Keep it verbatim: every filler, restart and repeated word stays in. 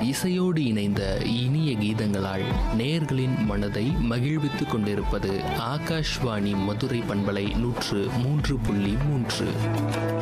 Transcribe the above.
இசையோடு இணைந்த இனிய கீதங்களால் நேயர்களின் மனதை மகிழ்வித்துக் கொண்டிருப்பது ஆகாஷ்வாணி மதுரை பண்பலை நூற்று மூன்று புள்ளி மூன்று.